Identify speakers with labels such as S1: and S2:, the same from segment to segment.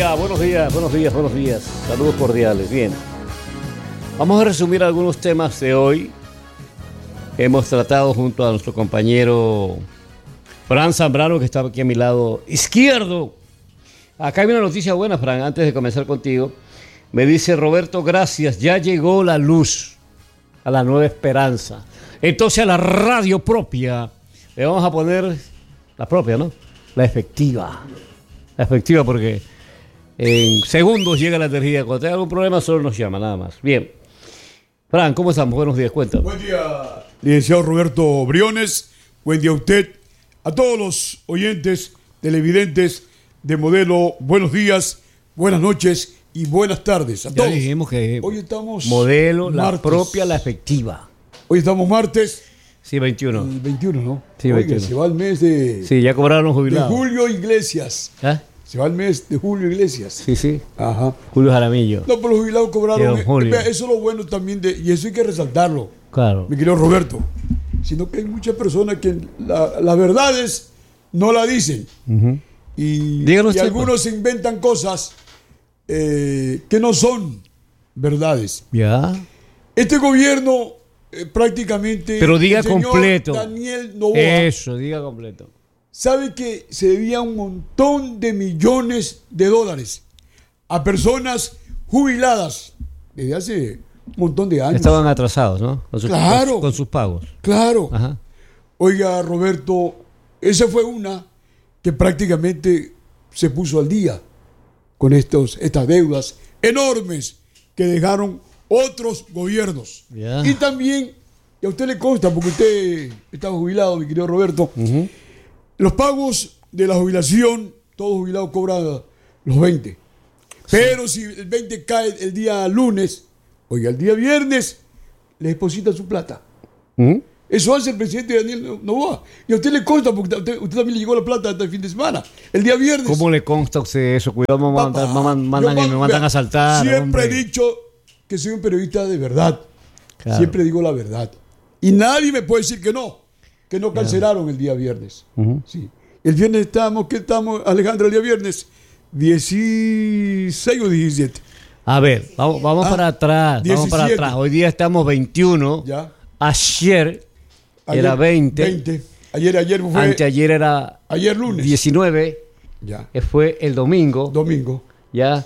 S1: buenos días. Saludos cordiales. Bien. Vamos a resumir algunos temas de hoy. Hemos tratado junto a nuestro compañero Fran Zambrano, que está aquí a mi lado izquierdo. Acá hay una noticia buena, Fran, antes de comenzar contigo. Me dice Roberto, gracias, ya llegó la luz a la nueva esperanza. Entonces a la radio propia le vamos a poner la propia, ¿no? La efectiva. La efectiva porque en segundos llega la energía. Cuando tenga algún problema solo nos llama, nada más. Bien. Fran, ¿cómo estamos? Buenos días, cuéntame.
S2: Buen día, licenciado Roberto Briones. Buen día a usted. A todos los oyentes, televidentes de Modelo, buenos días, buenas noches y buenas tardes a todos.
S1: Ya dijimos que
S2: hoy estamos
S1: Modelo,
S2: martes.
S1: La propia, la efectiva.
S2: Hoy estamos martes.
S1: Sí, 21.
S2: El 21, ¿no?
S1: Sí, 21.
S2: Oiga, se va el mes de...
S1: Sí, ya cobraron los
S2: de
S1: jubilados.
S2: Julio Iglesias.
S1: ¿Ah?
S2: Se va el mes de Julio Iglesias.
S1: Sí.
S2: Ajá.
S1: Julio Jaramillo.
S2: No, pero los jubilados cobraron.
S1: Don Julio.
S2: Eso es lo bueno también, y eso hay que resaltarlo.
S1: Claro.
S2: Mi querido Roberto. Sino que hay muchas personas que las verdades no la dicen.
S1: Uh-huh.
S2: Y algunos se inventan cosas que no son verdades.
S1: Ya.
S2: Este gobierno prácticamente...
S1: Pero diga
S2: el señor
S1: completo.
S2: Daniel Noboa.
S1: Eso, diga completo.
S2: Sabe que se debía un montón de millones de dólares a personas jubiladas desde hace un montón de años.
S1: Estaban atrasados, ¿no?
S2: Claro.
S1: Con sus pagos.
S2: Claro.
S1: Ajá.
S2: Oiga, Roberto, esa fue una que prácticamente se puso al día con estas deudas enormes que dejaron otros gobiernos.
S1: Ya.
S2: Y también, y a usted le consta, porque usted está jubilado, mi querido Roberto,
S1: Uh-huh.
S2: los pagos de la jubilación, todo jubilado cobra los 20. Pero si el 20 cae el día lunes, oiga, el día viernes, le deposita su plata.
S1: Uh-huh.
S2: Eso hace el presidente Daniel Noboa. Y a usted le consta, porque usted también le llegó la plata hasta el fin de semana. El día viernes.
S1: ¿Cómo le consta a usted eso? Cuidado, me mandan a asaltar.
S2: Siempre
S1: hombre.
S2: he dicho que soy un periodista de verdad.
S1: Claro.
S2: Siempre digo la verdad. Y nadie me puede decir que no cancelaron el día viernes.
S1: Uh-huh.
S2: Sí. El viernes estamos, Alejandra, el día viernes? 16 o 17.
S1: A ver, vamos para atrás.
S2: 17.
S1: Vamos para atrás. Hoy día estamos 21.
S2: Ya.
S1: Ayer era 20.
S2: Ayer fue.
S1: Anteayer era.
S2: Ayer lunes.
S1: 19.
S2: Ya.
S1: Fue el domingo. Ya.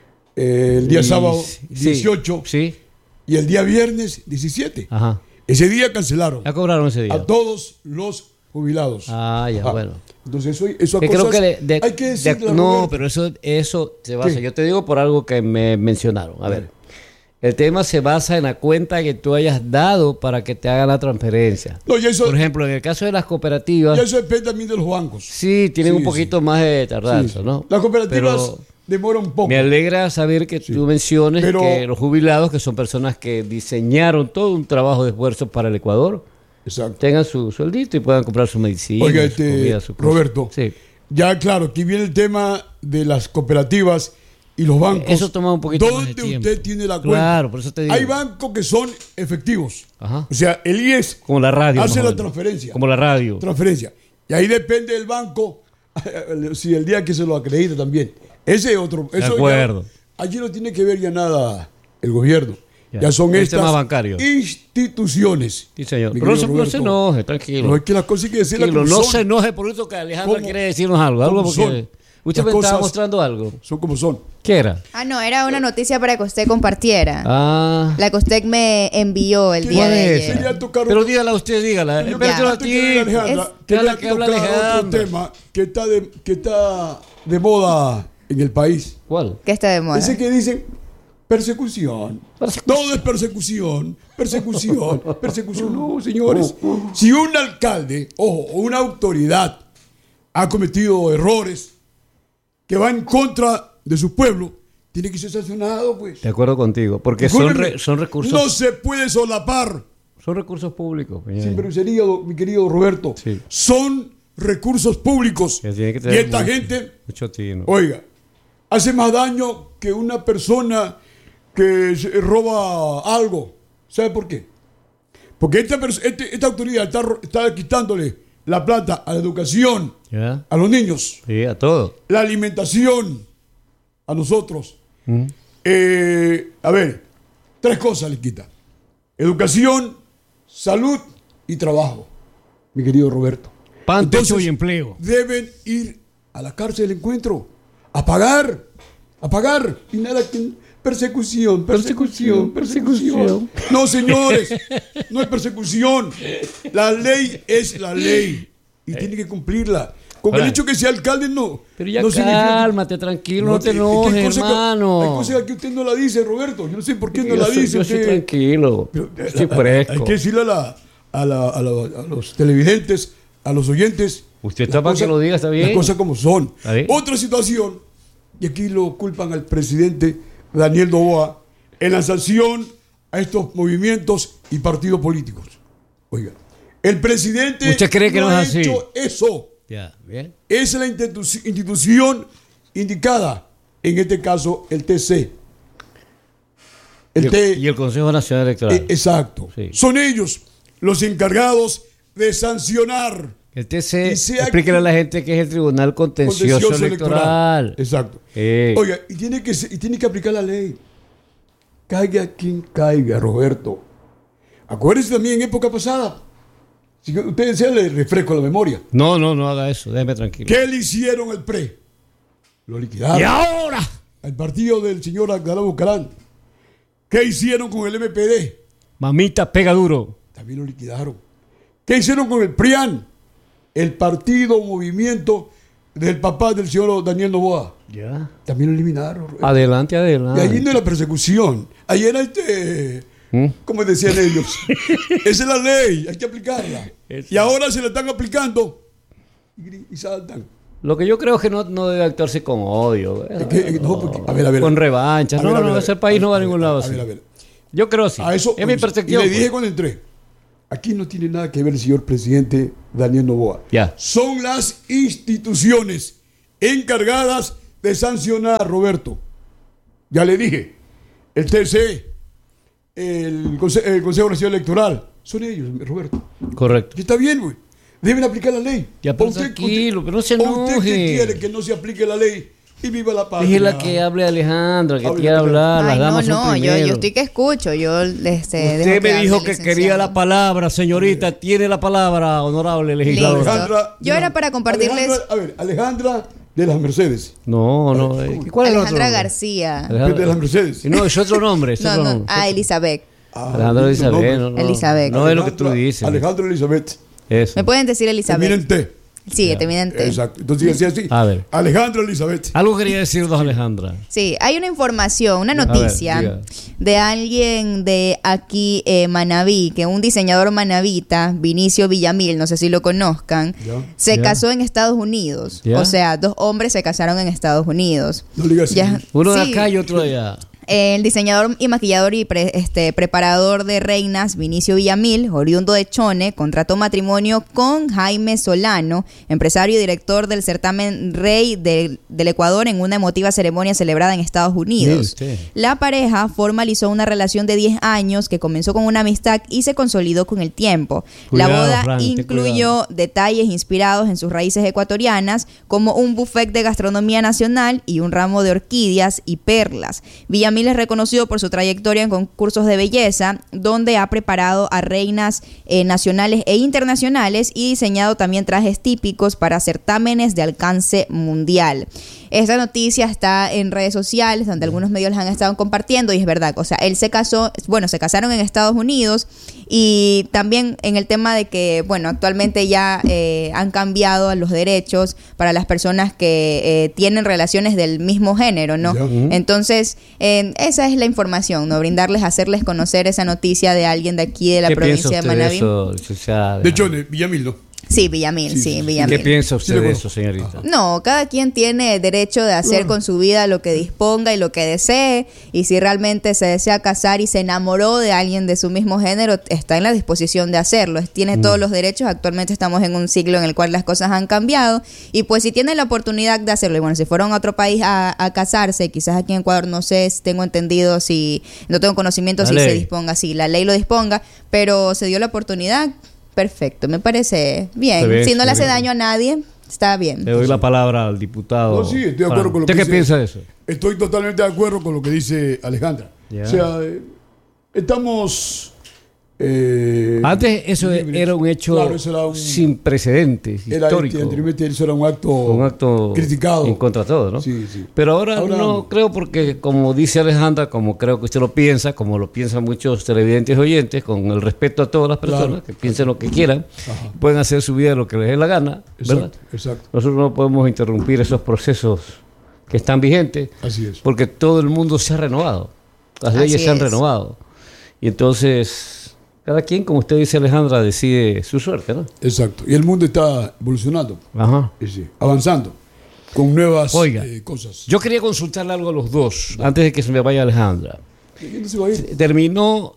S2: El día sábado 18.
S1: Sí.
S2: Y el día viernes 17.
S1: Ajá.
S2: Ese día cancelaron.
S1: Ya cobraron ese día.
S2: A todos los jubilados.
S1: Ah, ya, bueno.
S2: Entonces eso a
S1: Que creo
S2: cosas,
S1: que
S2: hay que decirle.
S1: no, pero eso se basa.
S2: ¿Qué?
S1: Yo te digo por algo que me mencionaron. A ver. El tema se basa en la cuenta que tú hayas dado para que te hagan la transferencia.
S2: No, y eso,
S1: por ejemplo, en el caso de las cooperativas.
S2: y eso depende también de los bancos.
S1: Sí, tienen un poquito más de tardanza,
S2: Sí.
S1: ¿no?
S2: Las cooperativas
S1: Pero
S2: demoran un poco.
S1: me alegra saber que tú menciones
S2: Pero-
S1: que los jubilados, que son personas que diseñaron todo un trabajo de esfuerzo para el Ecuador,
S2: Exacto.
S1: tengan su sueldito y puedan comprar su medicina,
S2: Oiga,
S1: su comida, su cosa.
S2: Roberto,
S1: Sí.
S2: ya claro, aquí viene el tema de las cooperativas y los bancos.
S1: Eso toma un poquito más de
S2: ¿Dónde
S1: tiempo.
S2: usted tiene la cuenta?
S1: Claro, por eso te digo.
S2: Hay bancos que son efectivos.
S1: Ajá.
S2: O sea, el IES
S1: Como la radio.
S2: hace
S1: más o
S2: la
S1: menos.
S2: transferencia.
S1: Como la radio.
S2: Transferencia. Y ahí depende del banco, si el día que se lo acredita también. Ese es otro.
S1: De
S2: Eso
S1: acuerdo.
S2: Allí no tiene que ver ya nada el gobierno. Ya son
S1: El
S2: estas
S1: tema bancario.
S2: instituciones.
S1: Sí, señor.
S2: Mi
S1: Pero
S2: querido
S1: no se
S2: Roberto.
S1: enoje, tranquilo.
S2: No es que las cosas hay que decirlas
S1: Tranquilo,
S2: como
S1: no
S2: son.
S1: se enoje por eso que Alejandra
S2: ¿Cómo?
S1: quiere decirnos algo. Algo
S2: ¿Cómo
S1: porque
S2: son?
S1: usted
S2: Las
S1: me estaba
S2: cosas-
S1: mostrando algo.
S2: Son como son.
S1: ¿Qué era?
S3: Ah, no, era una noticia para que usted compartiera.
S1: Ah.
S3: La que usted me envió el
S2: ¿Qué
S3: día
S1: ¿Cuál
S3: de
S1: es?
S3: ayer.
S2: Quería tocar
S1: Pero
S2: otro-
S1: dígala usted, dígala.
S2: Yo
S1: Espérate un
S2: antes que venga
S1: ratito.
S2: Alejandra,
S3: Es-
S2: quería
S1: Déjala que hable
S2: tocar otro
S1: Alejandra.
S2: tema que está de moda en el país.
S1: ¿Cuál?
S3: Que está de moda.
S2: Ese que dicen persecución. Todo es persecución. Persecución. No, señores. Si un alcalde, ojo, o una autoridad ha cometido errores que van en contra de su pueblo, tiene que ser sancionado, pues.
S1: De acuerdo contigo, porque
S2: Recuérdeme,
S1: son recursos.
S2: No se puede solapar.
S1: Son recursos públicos. Peña.
S2: Sin grosería, mi querido Roberto.
S1: Sí.
S2: Son recursos públicos.
S1: Que tiene que
S2: Y
S1: tener
S2: esta
S1: mucho-
S2: gente,
S1: mucho tino.
S2: oiga, hace más daño que una persona que roba algo. ¿Sabe por qué? Porque esta autoridad está quitándole la plata a la educación,
S1: ¿Ya?
S2: a los niños,
S1: Sí, a todo.
S2: la alimentación, a nosotros. A ver, 3 cosas le quita. Educación, salud y trabajo, mi querido Roberto.
S1: Pan, techo y empleo.
S2: Deben ir a la cárcel del encuentro, a pagar, y nada que... Persecución. No, señores, no es persecución. La ley es la ley y tiene que cumplirla. Con el hecho que sea alcalde, no.
S1: Pero ya
S2: no
S1: cálmate, tranquilo, no te enojes, hermano.
S2: Hay cosas que usted no la dice, Roberto. Yo no sé por qué no la dice.
S1: Yo soy tranquilo, estoy fresco.
S2: Hay que decirle a los televidentes, a los oyentes.
S1: Usted está para que lo diga, está bien.
S2: Las cosas como son. Otra situación, y aquí lo culpan al presidente Daniel Noboa en la sanción a estos movimientos y partidos políticos. Oiga, el presidente
S1: ¿usted cree que no
S2: ha
S1: es así?
S2: hecho eso.
S1: Ya, bien.
S2: Es la institución indicada, en este caso el TC.
S1: Y el Consejo Nacional Electoral.
S2: Exacto. Sí. Son ellos los encargados de sancionar.
S1: El TC, explíquele a la gente que es el Tribunal Contencioso Electoral.
S2: Exacto. Oiga, y tiene que aplicar la ley. Caiga quien caiga, Roberto. Acuérdense también en época pasada. Si usted desea, le refresco la memoria.
S1: No haga eso, déjeme tranquilo.
S2: ¿Qué le hicieron al PRE? Lo liquidaron.
S1: ¿Y ahora?
S2: Al partido del señor Abdalá Bucaram. ¿Qué hicieron con el MPD?
S1: Mamita, pega duro.
S2: También lo liquidaron. ¿Qué hicieron con el PRIAN? El partido movimiento del papá del señor Daniel Noboa.
S1: Ya.
S2: También lo eliminaron.
S1: Adelante.
S2: Y allí no era persecución. Allí era como decían ellos. Esa es la ley, hay que aplicarla. Y ahora se la están aplicando y saltan.
S1: Lo que yo creo es que no debe actuarse con odio.
S2: A ver.
S1: Con revanchas. Ese país no va a ningún lado así. Yo creo así.
S2: Es mi perspectiva. Y le dije cuando entré. Aquí no tiene nada que ver el señor presidente Daniel Noboa.
S1: Ya.
S2: Son las instituciones encargadas de sancionar, Roberto. Ya le dije. El TC, el Consejo Nacional Electoral. Son ellos, Roberto.
S1: Correcto.
S2: Y está bien, güey. Deben aplicar la ley.
S1: Ya, pero tranquilo, pero no se enoje.
S2: ¿Usted qué quiere que no se aplique la ley? Y viva la patria.
S1: Déjela que hable Alejandra, que quiera hablar.
S3: Ay,
S1: las damas
S3: no,
S1: son
S3: yo estoy que escucho.
S1: Usted me dijo que quería la palabra, señorita. Tiene la palabra, honorable legisladora.
S3: Yo era para compartirles.
S2: Alejandra de las Mercedes.
S1: No. ¿Cuál es
S3: Alejandra García.
S2: De las Mercedes.
S1: No, es otro nombre.
S3: Elizabeth.
S1: Alejandra Elizabeth.
S3: Elizabeth.
S1: No es lo que tú dices.
S2: Alejandra Elizabeth.
S1: Eso.
S3: ¿Me pueden decir Elizabeth?
S2: Miren T.
S3: Sí, termina en T.
S2: Exacto. Entonces decía así.
S1: A ver.
S2: Alejandra Elizabeth.
S1: Algo quería decirnos, Alejandra.
S3: Sí, hay una información, una noticia de alguien de aquí, Manabí, que un diseñador manabita, Vinicio Villamil, no sé si lo conozcan, se casó en Estados Unidos. O sea, 2 hombres se casaron en Estados Unidos.
S2: No le digas así.
S1: Uno de acá y otro de allá.
S3: El diseñador y maquillador y preparador de reinas Vinicio Villamil, oriundo de Chone, contrató matrimonio con Jaime Solano, empresario y director del certamen Rey del Ecuador, en una emotiva ceremonia celebrada en Estados Unidos. La pareja formalizó una relación de 10 años que comenzó con una amistad y se consolidó con el tiempo. La boda incluyó detalles inspirados en sus raíces ecuatorianas, como un buffet de gastronomía nacional y un ramo de orquídeas y perlas. Villamil es reconocido por su trayectoria en concursos de belleza, donde ha preparado a reinas nacionales e internacionales y diseñado también trajes típicos para certámenes de alcance mundial. Esta noticia está en redes sociales, donde algunos medios la han estado compartiendo, y es verdad, o sea, él se casó, se casaron en Estados Unidos, y también en el tema de que, actualmente ya han cambiado los derechos para las personas que tienen relaciones del mismo género, ¿no? Entonces, esa es la información, ¿no? Hacerles conocer esa noticia de alguien de aquí, de la provincia de Manabí.
S2: De hecho, Villamil, ¿no?
S3: Sí, Villamil, Villamil.
S1: ¿Qué piensa usted de eso, señorita?
S3: No, cada quien tiene derecho de hacer con su vida lo que disponga y lo que desee, y si realmente se desea casar y se enamoró de alguien de su mismo género, está en la disposición de hacerlo, tiene todos los derechos. Actualmente estamos en un siglo en el cual las cosas han cambiado, y pues si tienen la oportunidad de hacerlo, y si fueron a otro país a casarse, quizás aquí en Ecuador, no sé, tengo entendido, no tengo conocimiento si se disponga, si la ley lo disponga, pero se dio la oportunidad. Perfecto, me parece bien. Si no le hace daño a nadie, Está bien.
S1: Le doy la palabra al diputado.
S2: No, sí, estoy de acuerdo con lo que
S1: ¿Usted
S2: dice.
S1: qué piensa de eso?
S2: Estoy totalmente de acuerdo con lo que dice Alejandra.
S1: Ya.
S2: O sea, estamos...
S1: Antes eso
S2: libres.
S1: era un hecho
S2: Claro, eso era
S1: sin precedentes, histórico.
S2: Anteriormente eso era un acto
S1: criticado en contra de todo, ¿no?
S2: Sí, sí.
S1: Pero ahora no creo, porque como dice Alejandra, como creo que usted lo piensa, como lo piensan muchos televidentes y oyentes, con el respeto a todas las personas, claro, que piensen lo que quieran, pueden hacer su vida lo que les dé la gana, ¿verdad?
S2: Exacto.
S1: Nosotros no podemos interrumpir esos procesos que están vigentes.
S2: Así es.
S1: Porque todo el mundo se ha renovado, las leyes se han renovado. Y entonces... Cada quien, como usted dice, Alejandra, decide su suerte, ¿no?
S2: Exacto. Y el mundo está evolucionando, avanzando, con nuevas cosas.
S1: Yo quería consultarle algo a los dos, antes de que se me vaya Alejandra.
S2: ¿Quién se va a ir?
S1: Terminó,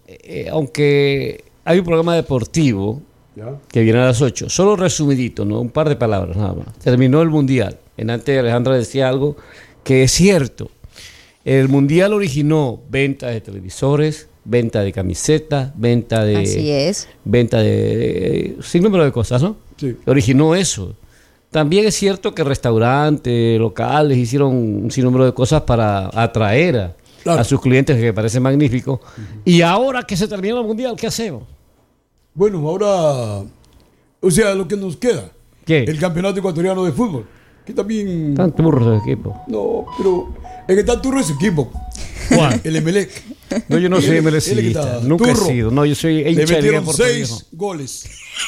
S1: aunque hay un programa deportivo que viene a las 8, solo resumidito, ¿no? Un par de palabras nada más. Terminó el Mundial. Antes Alejandra decía algo que es cierto. El Mundial originó ventas de televisores, venta de camisetas, venta de...
S3: Así es.
S1: Venta de sin número de cosas, ¿no?
S2: Sí.
S1: Originó eso. También es cierto que restaurantes, locales hicieron un sinnúmero de cosas para atraer a sus clientes, que me parece magnífico. Y ahora que se terminó el Mundial, ¿qué hacemos?
S2: Bueno, ahora... O sea, lo que nos queda.
S1: ¿Qué?
S2: El campeonato ecuatoriano de fútbol. Que también...
S1: Están turros de equipo.
S2: No, pero... Es que está turro ese equipo.
S1: ¿Cuál?
S2: El Emelec.
S1: No, yo no soy MLCista. Nunca he sido. No, yo soy hincha de Liga de Puerto Viejo.
S2: 6 goles.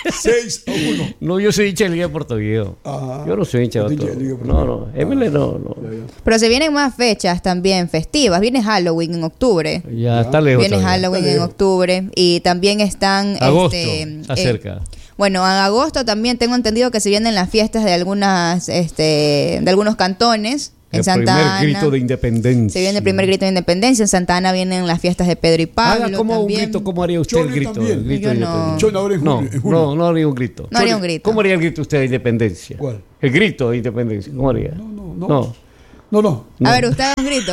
S2: 6-1.
S1: No, yo soy hincha de Liga de Puerto Viejo. Yo no soy hincha de Puerto Viejo. No. ML no.
S3: Pero se vienen más fechas también festivas. Viene Halloween en octubre.
S1: Ya está lejos.
S3: Viene Halloween en octubre. Y también están...
S1: Agosto, acerca.
S3: Bueno, en agosto también tengo entendido que se vienen las fiestas de algunas, de algunos cantones. En Santa Ana.
S1: El primer grito de independencia.
S3: Se viene el primer grito de independencia. En Santa Ana vienen las fiestas de Pedro y Pablo.
S1: Haga como
S3: también.
S1: Un grito, ¿cómo haría usted el grito? El grito de
S3: independencia.
S1: No haría un grito.
S3: No haría un grito.
S1: ¿Cómo haría el grito usted de independencia?
S2: ¿Cuál?
S1: El grito de independencia. ¿Cómo haría?
S2: No.
S3: A ver, usted haga un grito.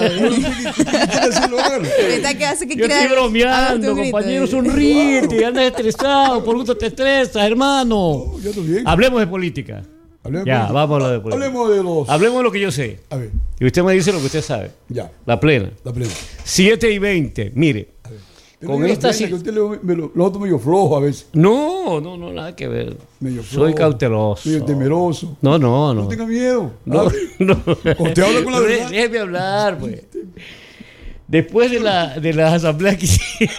S1: Yo estoy bromeando, compañero, sonríete, andas estresado, por gusto te estresas, hermano.
S2: No, yo estoy bien.
S1: Hablemos de política. Vamos a hablar de política. Hablemos de lo que yo sé.
S2: A ver.
S1: Y usted me dice lo que usted sabe.
S2: Ya.
S1: La plena. 7:20. Mire. Con esta
S2: que usted lo otro medio flojo a veces.
S1: No, nada que ver.
S2: Medio flojo.
S1: Soy cauteloso.
S2: Medio temeroso.
S1: No.
S2: No tenga miedo.
S1: No.
S2: Usted habla con la verdad.
S1: Déjeme hablar, pues. Después de las asambleas que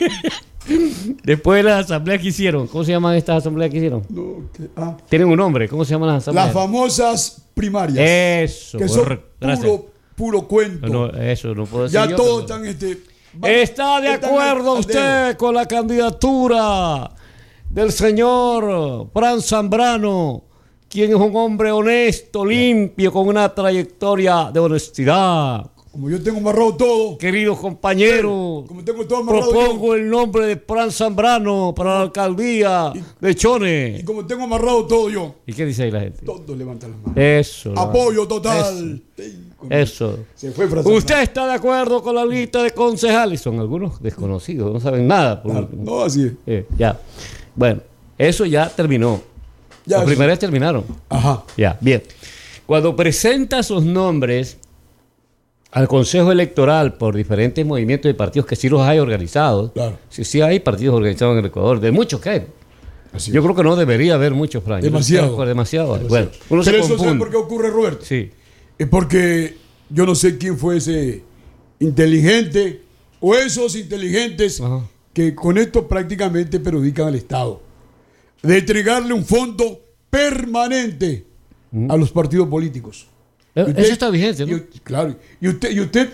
S1: hicieron. ¿Cómo se llaman estas asambleas que hicieron? Tienen un nombre. ¿Cómo se llaman las asambleas?
S2: Las famosas primarias.
S1: Eso.
S2: Que son puro cuento.
S1: No, eso no puedo decir.
S2: Ya todos están
S1: ¿Está de acuerdo usted con la candidatura del señor Fran Zambrano, quien es un hombre honesto, limpio, con una trayectoria de honestidad?
S2: Como yo tengo amarrado todo.
S1: Queridos compañeros,
S2: como tengo todo amarrado,
S1: propongo el nombre de Fran Zambrano para la alcaldía de Chone.
S2: Y como tengo amarrado todo yo.
S1: ¿Y qué dice ahí la gente?
S2: Todos levantan las manos.
S1: Eso.
S2: Apoyo total.
S1: Eso.
S2: Se fue
S1: ¿Usted está de acuerdo con la lista de concejales? Son algunos desconocidos, no saben nada.
S2: No, así es.
S1: Ya. Bueno, eso ya terminó. Las primeras terminaron.
S2: Ajá.
S1: Ya, bien. Cuando presenta sus nombres al Consejo Electoral por diferentes movimientos de partidos que sí los hay organizados.
S2: Claro.
S1: Sí hay partidos organizados en el Ecuador, de muchos que hay. Yo creo que no debería haber muchos, Frank. Demasiado. Bueno, uno se confunde.
S2: ¿Sabe por qué ocurre, Roberto?
S1: Sí.
S2: Es porque yo no sé quién fue ese inteligente o esos inteligentes que con esto prácticamente perjudican al Estado. De entregarle un fondo permanente a los partidos políticos.
S1: Eso está vigente, ¿no?
S2: Claro. Y usted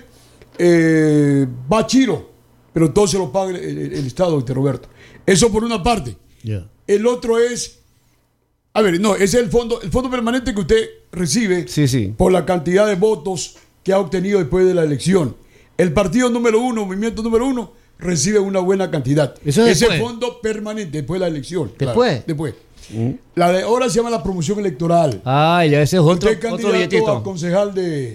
S2: va a Chiro, pero todo se lo paga el Estado, Roberto. Eso por una parte. El otro es... A ver, no, es el fondo permanente que usted recibe por la cantidad de votos que ha obtenido después de la elección. El partido número 1, movimiento número 1, recibe una buena cantidad. Ese fondo permanente después de la elección.
S1: Después.
S2: La de ahora se llama la promoción electoral.
S1: Ya ese es otro
S2: billetito. A concejal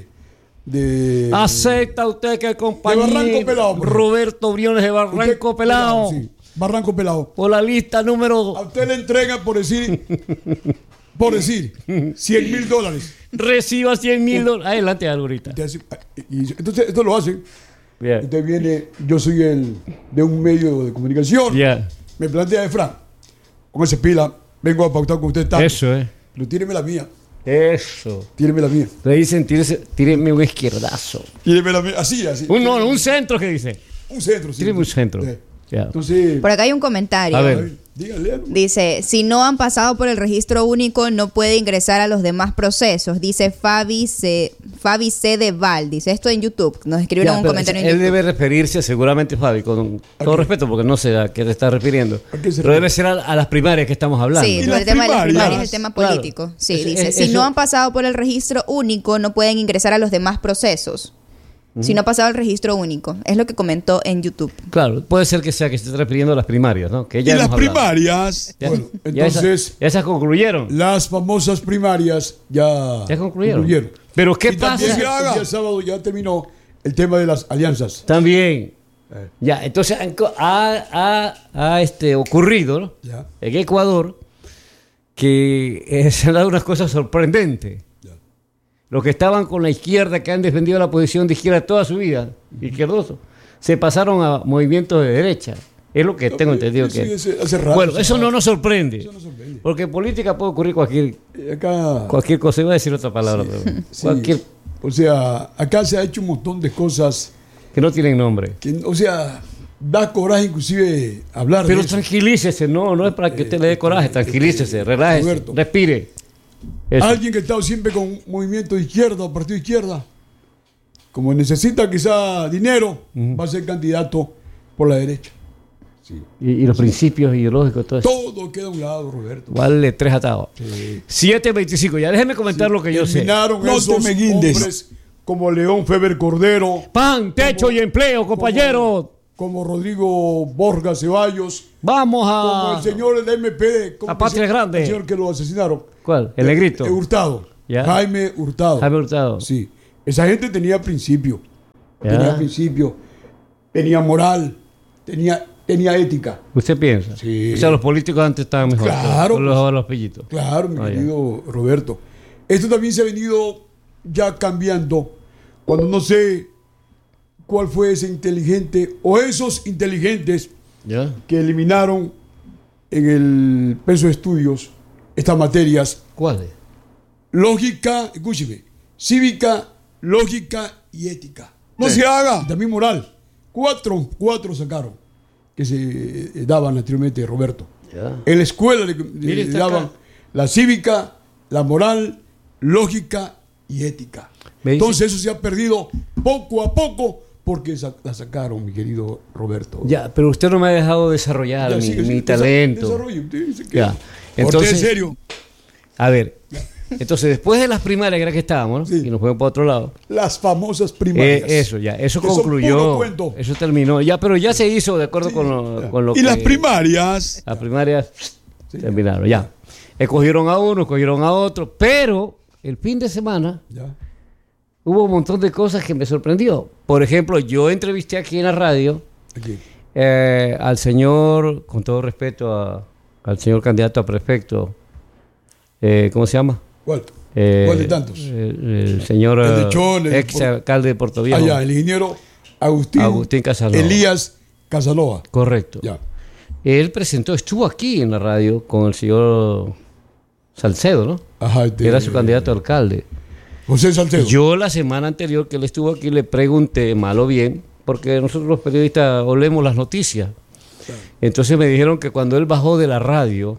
S2: de
S1: ¿Acepta usted que el compañero Roberto Briones de Barranco Pelado?
S2: Sí, Barranco Pelado.
S1: Por la lista número...
S2: A usted le entrega por decir por decir, $100,000.
S1: Reciba $100,000. Adelante, ahorita.
S2: Entonces, esto lo hacen.
S1: Yeah.
S2: Entonces viene, yo soy de un medio de comunicación.
S1: Yeah.
S2: Me plantea Efraín, con esa pila, vengo a pautar con usted tanto.
S1: Eso,
S2: Pero tíreme la mía.
S1: Eso.
S2: Tíreme la mía.
S1: Le dicen, tíreme un izquierdazo.
S2: Tíreme la mía. Así.
S1: Un centro, ¿qué dice?
S2: Un centro, sí.
S1: Tíreme un centro.
S2: Sí.
S1: Yeah.
S2: Entonces,
S3: Por acá hay un comentario.
S1: A ver.
S2: dígale.
S3: Dice, si no han pasado por el registro único, no puede ingresar a los demás procesos. Dice Fabi C. de Val. Dice esto en YouTube. Nos escribieron
S1: Ya,
S3: un
S1: pero
S3: comentario en
S1: él
S3: YouTube.
S1: debe referirse, seguramente, Fabi, con todo respeto, porque no sé a qué te está refiriendo.
S2: ¿A qué se
S1: Pero debe
S2: refiere?
S1: ser a las primarias que estamos hablando.
S3: Sí,
S2: ¿Y
S3: el
S2: las
S3: tema de las
S2: primarias?
S3: primarias es el tema
S1: Claro.
S3: político. Sí,
S1: Eso-
S3: dice, si
S1: eso-
S3: no han pasado por el registro único, no pueden ingresar a los demás procesos. Si no ha pasado el registro único. Es lo que comentó en YouTube.
S1: Claro, puede ser que sea que se esté refiriendo a las primarias, ¿no? Que
S2: Y
S1: ya
S2: las
S1: hemos hablado.
S2: primarias.
S1: Ya-
S2: Bueno,
S1: ya
S2: entonces,
S1: esas concluyeron.
S2: las famosas primarias ya
S1: concluyeron. Pero ¿qué
S2: Y también
S1: pasa?
S2: el día sábado ya terminó el tema de las alianzas.
S1: También. Ya, entonces ha ocurrido, ¿no?
S2: Ya.
S1: En Ecuador que se han dado unas cosas sorprendentes.
S2: Ya.
S1: Los que estaban con la izquierda, que han defendido la posición de izquierda toda su vida, izquierdosos, se pasaron a movimientos de derecha. Es lo que tengo entendido
S2: Sí,
S1: que
S2: hace rato,
S1: bueno,
S2: hace
S1: eso no
S2: rato.
S1: nos sorprende.
S2: Eso no sorprende.
S1: Porque en política puede ocurrir cualquier
S2: Acá,
S1: cosa. Iba a decir otra palabra, pero
S2: sí.
S1: cualquier
S2: O sea, acá se ha hecho un montón de cosas
S1: que no tienen nombre.
S2: que, o sea, da coraje inclusive hablar
S1: Pero
S2: de eso.
S1: tranquilícese, no es para que usted le dé coraje, tranquilícese, relájese,
S2: Roberto.
S1: respire. Eso.
S2: Alguien que ha estado siempre con movimiento de izquierda o partido de izquierda, como necesita quizá dinero, va a ser candidato por la derecha. Sí.
S1: Y los principios ideológicos, todo eso.
S2: Todo queda a un lado, Roberto.
S1: Vale, 3 atados.
S2: Sí.
S1: 7:25. Ya déjeme comentar lo que yo sé.
S2: Terminaron
S4: No
S2: esos
S4: te me guindes.
S2: hombres como León Feber Cordero,
S1: Pan, techo y empleo, compañeros.
S2: como Rodrigo Borja Ceballos,
S1: Vamos
S2: como
S1: a.
S2: el señor del MP, como
S1: A Patria
S2: que se-
S1: Grande.
S2: el señor que lo asesinaron.
S1: ¿Cuál? El negrito.
S2: Hurtado.
S1: Ya.
S2: Jaime Hurtado.
S1: Jaime Hurtado.
S2: Sí. Esa gente tenía principio.
S1: Ya.
S2: Tenía principio. Tenía moral. Tenía ética.
S1: ¿Usted piensa?
S2: Sí.
S1: O sea, los políticos antes estaban mejor.
S2: Claro,
S1: Con los,
S2: pues.
S1: los pillitos.
S2: Claro, mi
S1: Ah, ya.
S2: querido Roberto. Esto también se ha venido ya cambiando. Cuando no sé cuál fue ese inteligente o esos inteligentes
S1: ¿Ya?
S2: que eliminaron en el peso de estudios estas materias:
S1: ¿Cuáles?
S2: lógica, escúcheme, cívica, lógica y ética.
S4: No se haga.
S2: Y también moral. Cuatro sacaron que se daban anteriormente, Roberto.
S1: Ya.
S2: En la escuela
S1: Mire,
S2: le
S1: está
S2: daban
S1: acá.
S2: la cívica, la moral, lógica y ética.
S1: ¿Me dice?
S2: Entonces eso se ha perdido poco a poco porque la sacaron, mi querido Roberto.
S1: Ya, pero usted no me ha dejado desarrollar
S2: Ya,
S1: mi,
S2: sigue,
S1: mi
S2: sigue,
S1: talento.
S2: desarrolle. Usted dice que-
S1: Ya.
S4: Porte
S1: Entonces,
S4: en serio.
S1: a ver. Entonces, después de las primarias, que era que estábamos, ¿no?
S2: Sí.
S1: Y nos fuimos para otro lado.
S2: Las famosas primarias.
S1: Eso ya, eso
S2: Que son
S1: concluyó.
S2: puro cuento.
S1: Eso terminó. Ya, pero ya se hizo de acuerdo con lo
S4: Y
S1: que.
S4: las primarias.
S1: Las primarias terminaron, ya. Escogieron a uno, escogieron a otro, pero el fin de semana
S2: Ya.
S1: hubo un montón de cosas que me sorprendió. Por ejemplo, yo entrevisté aquí en la radio
S2: Aquí.
S1: al señor, con todo respeto al señor candidato a prefecto, ¿cómo se llama?
S2: ¿Cuál? ¿Cuál de tantos?
S1: El señor
S2: El de Chon, el
S1: ex alcalde de Puerto Viejo.
S2: Allá, el ingeniero Agustín
S1: Casanova.
S2: Elías Casanova.
S1: Correcto.
S2: Ya.
S1: Él estuvo aquí en la radio con el señor Salcedo, ¿no?
S2: Ajá,
S1: Era su candidato a alcalde.
S2: José Salcedo.
S1: Yo la semana anterior que él estuvo aquí le pregunté, mal o bien, porque nosotros los periodistas olemos las noticias. Entonces me dijeron que cuando él bajó de la radio,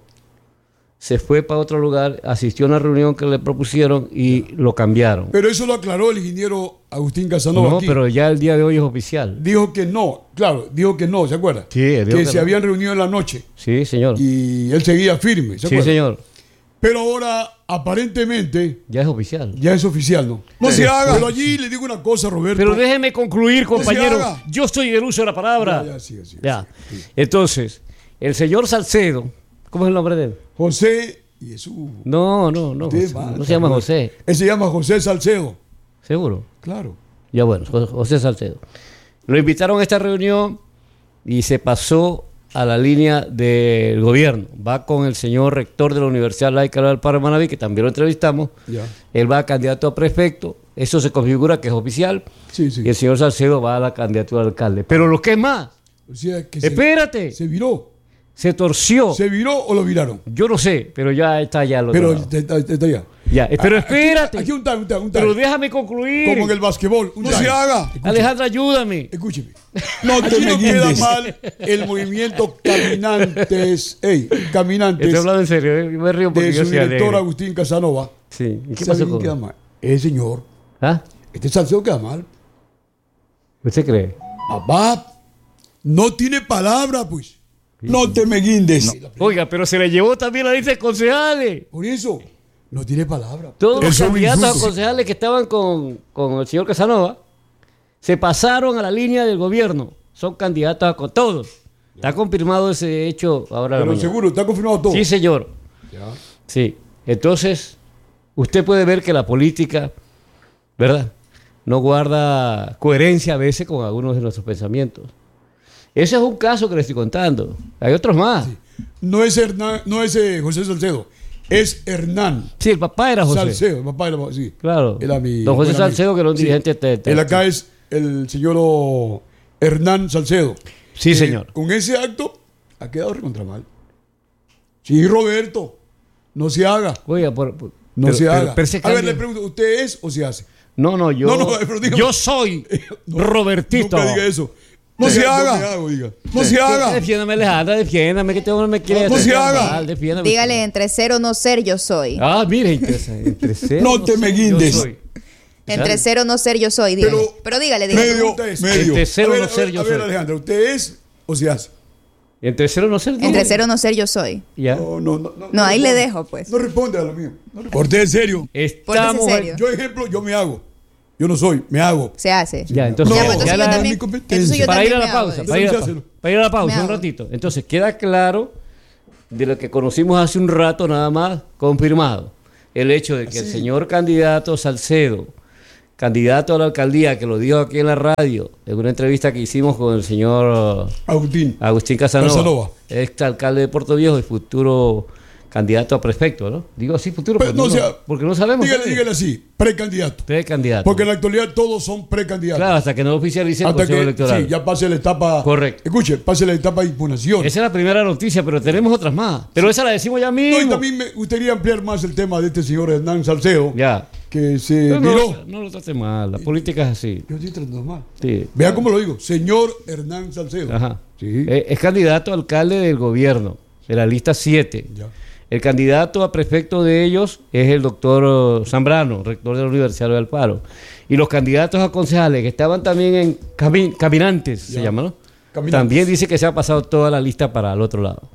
S1: se fue para otro lugar, asistió a una reunión que le propusieron y lo cambiaron.
S2: Pero eso lo aclaró el ingeniero Agustín Casanova.
S1: No,
S2: aquí.
S1: pero ya el día de hoy es oficial.
S2: Dijo que no, claro, dijo que no, ¿se acuerda?
S1: Sí, dijo
S2: que
S1: que
S2: se
S1: no.
S2: habían reunido en la noche
S1: Sí, señor.
S2: y él seguía firme, ¿se
S1: Sí,
S2: acuerda?
S1: señor.
S2: Pero ahora, aparentemente,
S1: Ya es oficial.
S2: ya es oficial, ¿no?
S4: No se haga.
S2: Pero allí le digo una cosa, Roberto.
S1: Pero déjeme concluir, compañero.
S4: haga.
S1: Yo estoy del uso de la palabra.
S2: Ya, sigue, sigue,
S1: Ya.
S2: sigue.
S1: Entonces, el señor Salcedo, ¿cómo es el nombre de él?
S2: José y Jesús.
S1: No,
S2: Usted
S1: José,
S2: va,
S1: no se llama
S2: Roberto.
S1: José,
S2: Él se llama José Salcedo.
S1: seguro.
S2: Claro.
S1: Ya bueno, José Salcedo. Lo invitaron a esta reunión y se pasó a la línea del gobierno. Va con el señor rector de la Universidad Laica del Paro de Manaví, que también lo entrevistamos.
S2: Ya.
S1: Él va a candidato a prefecto. Eso se configura que es oficial.
S2: Sí, sí.
S1: Y el señor Salcedo va a la candidatura de alcalde. Pero lo que es más,
S2: O sea, que
S1: espérate,
S2: se viró.
S1: se torció.
S2: ¿Se viró o lo viraron?
S1: Yo no sé, pero ya está allá. Al otro
S2: Pero
S1: lado.
S2: está ya.
S1: Ya, pero espérate.
S2: Aquí un time.
S1: Pero déjame concluir.
S2: Como en el basquetbol.
S4: No se haga.
S1: Alejandra, ayúdame.
S2: Escúcheme.
S4: No te
S2: Aquí
S4: me
S2: no queda
S4: guindes.
S2: mal el movimiento Caminantes. Caminantes.
S1: Estoy hablando en serio, yo me río porque
S2: De
S1: yo
S2: su
S1: soy
S2: director
S1: alegre.
S2: Agustín Casanova.
S1: Sí. ¿Y qué
S2: ¿Sabe
S1: pasó
S2: quién
S1: con
S2: queda mal? El señor.
S1: ¿Ah?
S2: Este Salcedo queda mal.
S1: ¿Usted cree?
S2: Papá, no tiene palabra, pues.
S4: No te me guindes.
S1: Oiga, pero se le llevó también la lista de concejales.
S2: Por eso, no tiene palabra.
S1: Todos los
S2: Eso es un
S1: candidatos a
S2: insulto.
S1: concejales que estaban con el señor Casanova se pasaron a la línea del gobierno. Son candidatos a todos. Está confirmado ese hecho ahora a la
S2: Pero
S1: mañana.
S2: seguro, está confirmado todo.
S1: Sí, señor.
S2: Ya.
S1: Sí. Entonces, usted puede ver que la política, ¿verdad?, no guarda coherencia a veces con algunos de nuestros pensamientos. Ese es un caso que le estoy contando. Hay otros más. Sí,
S2: No es Hernán, no es José Salcedo, es Hernán
S1: el papá era José.
S2: Salcedo. El papá era, sí.
S1: Claro.
S2: Era mi
S1: Don José
S2: buen amigo.
S1: Salcedo, que era un
S2: Sí.
S1: dirigente de
S2: Él acá es el señor Hernán Salcedo.
S1: Sí, señor.
S2: Con ese acto ha quedado recontra mal. Sí, Roberto, no se haga.
S1: Oiga,
S2: No se haga.
S1: pero ese
S2: A ver,
S1: cambio-
S2: le pregunto, ¿usted es o se hace?
S1: No, yo.
S2: No, pero dígame.
S1: Yo soy Robertito.
S2: Nunca diga eso.
S4: No se haga.
S2: me hago, diga.
S4: No se haga.
S1: Defiéndame, Alejandra, defiéndame, que este hombre me quiere
S4: No se
S1: hacer
S4: haga.
S1: mal, defiéndame.
S3: Dígale entre ser o no ser, yo soy.
S1: Ah, mire, entre cero,
S4: No te me
S1: sé,
S4: guindes.
S1: yo soy.
S3: Entre ser o no ser, yo soy. Dígale. Pero dígale, dígale.
S4: medio-
S2: Pregunta es,
S4: medio.
S1: Entre cero
S2: a ver,
S1: no ser, yo
S2: a ver,
S1: soy.
S2: Alejandra, ¿usted es o se hace?
S1: Entre cero no ser.
S3: Entre ser o no ser, yo soy.
S1: Ya.
S3: No, ahí le dejo, pues.
S2: No responde a lo mío. No responde.
S4: Porté en serio.
S1: Estamos.
S3: Pórtese serio.
S2: Yo, ejemplo, yo me hago. Yo no soy, me hago.
S3: Se hace.
S1: Ya, entonces.
S2: No,
S3: Ya, pues, entonces
S1: ya
S3: yo
S1: la-
S3: también.
S2: mi competencia.
S3: Entonces yo
S1: para ir a
S3: también
S1: la
S3: me
S1: pausa,
S3: hago.
S1: para ir a la
S2: Entonces,
S1: pausa, para ir a la pausa
S3: Me
S1: un
S3: hago.
S1: ratito. Entonces queda claro de lo que conocimos hace un rato nada más, confirmado, el hecho de que el señor candidato Salcedo, candidato a la alcaldía, que lo dijo aquí en la radio, en una entrevista que hicimos con el señor
S2: Agustín
S1: Casanova,
S2: Casanova.
S1: ex alcalde de Puerto Viejo y futuro candidato a prefecto, ¿no? Digo así futuro
S2: Pero
S1: porque,
S2: no sea-
S1: porque no sabemos.
S2: Dígale así, precandidato.
S1: Precandidato.
S2: Porque en la actualidad todos son precandidatos.
S1: Claro, hasta que no oficialice el
S2: Hasta
S1: Consejo
S2: que
S1: Electoral.
S2: sí, ya pase la etapa.
S1: Correcto.
S2: Escuche, pase la etapa de impugnación.
S1: Esa es la primera noticia, pero tenemos otras más. Pero esa la decimos ya
S2: No,
S1: mismo.
S2: y también me gustaría ampliar más el tema de este señor Hernán Salcedo,
S1: Ya.
S2: que se
S1: Pero
S2: viró.
S1: no lo trate mal, la política es así.
S2: Yo estoy tratando mal.
S1: Sí.
S2: Vea cómo lo digo, señor Hernán Salcedo.
S1: Ajá.
S2: Sí.
S1: Es candidato a alcalde del gobierno, de la lista 7.
S2: Ya.
S1: El candidato a prefecto de ellos es el doctor Zambrano, rector de la Universidad del Paro. Y los candidatos a concejales que estaban también en caminantes, se
S2: Ya.
S1: llama, ¿no?
S2: Caminantes.
S1: También dice que se ha pasado toda la lista para el otro lado.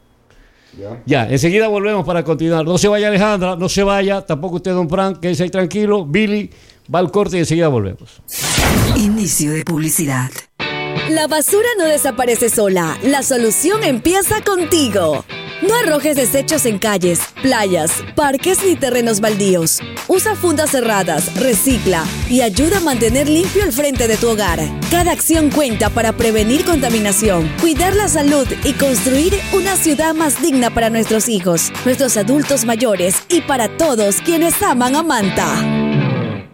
S1: Ya, enseguida volvemos para continuar. No se vaya Alejandra, no se vaya, tampoco usted, don Frank, quédese ahí tranquilo. Billy va al corte y enseguida volvemos.
S5: Inicio de publicidad.
S6: La basura no desaparece sola. La solución empieza contigo. No arrojes desechos en calles, playas, parques ni terrenos baldíos. Usa fundas cerradas, recicla y ayuda a mantener limpio el frente de tu hogar. Cada acción cuenta para prevenir contaminación, cuidar la salud y construir una ciudad más digna para nuestros hijos, nuestros adultos mayores y para todos quienes aman a Manta.